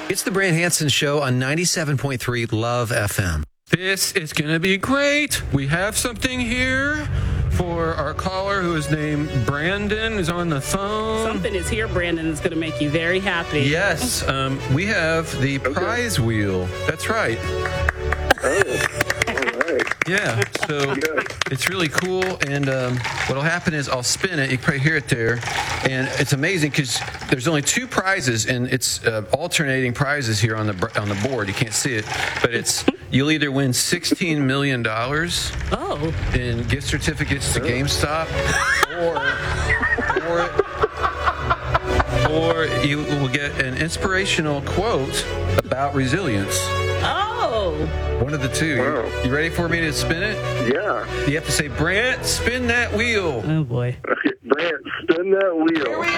It's the Brand Hansen Show on 97.3 Love FM. This is going to be great. We have something here for our caller who is named Brandon, is on the phone. Something is here, Brandon, that's going to make you very happy. Yes, we have the prize wheel. That's right. Yeah, so it's really cool, and what'll happen is I'll spin it. You can probably hear it there, and it's amazing because there's only two prizes, and it's alternating prizes here on the board. You can't see it, but it's you'll either win $16 million in gift certificates to GameStop, or you will get an inspirational quote about resilience. One of the two. Wow. You ready for me to spin it? Yeah. You have to say, Brant, spin that wheel. Oh, boy. Okay, Brant, spin that wheel. Here we go.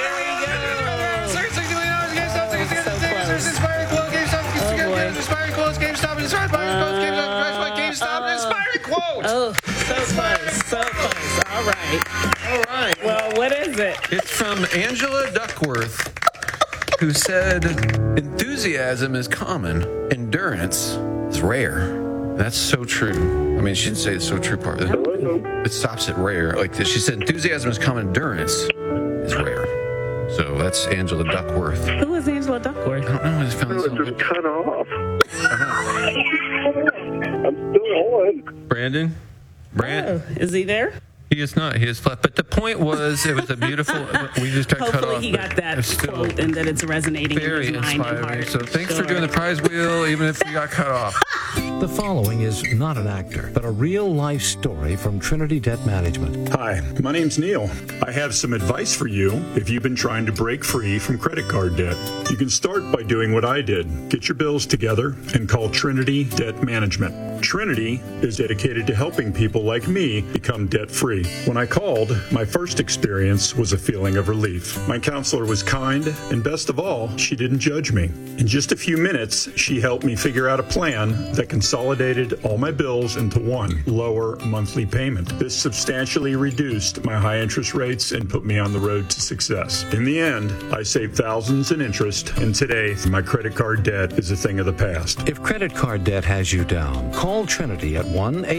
Oh, so close. All right. Well, what is it? It's from Angela Duckworth, who said, enthusiasm is common, endurance is rare. That's so true. I mean, she didn't say the so true part. It stops at rare. Like this. She said, enthusiasm is common, endurance is rare. So that's Angela Duckworth. Who is Angela Duckworth? I don't know. I just found this It just cut off. Uh-huh. I'm still on. Brandon? Brant? Oh, is he there? He is not. He is flat. But the point was, it was a beautiful. We just got cut off. Hopefully he got that quote and that it's resonating Very in his mind and inspiring. heart. So thanks for doing the prize wheel, even if we got cut off. The following is not an actor, but a real-life story from Trinity Debt Management. Hi, my name's Neil. I have some advice for you if you've been trying to break free from credit card debt. You can start by doing what I did. Get your bills together and call Trinity Debt Management. Trinity is dedicated to helping people like me become debt-free. When I called, my first experience was a feeling of relief. My counselor was kind, and best of all, she didn't judge me. In just a few minutes, she helped me figure out a plan that consolidated all my bills into one lower monthly payment. This substantially reduced my high interest rates and put me on the road to success. In the end, I saved thousands in interest, and today, my credit card debt is a thing of the past. If credit card debt has you down, call Trinity at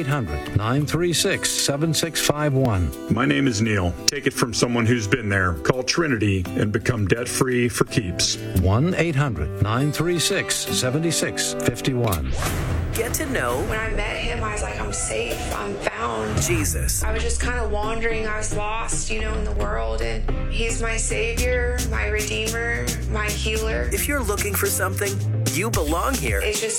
1-800-936-7651. My name is Neil. Take it from someone who's been there. Call Trinity and become debt-free for keeps. 1-800-936-7651. Get to know When I met him, I was like, I'm safe, I'm found. Jesus. I was just kind of wandering, I was lost, in the world, and he's my savior, my redeemer, my healer. If you're looking for something, you belong here. It's just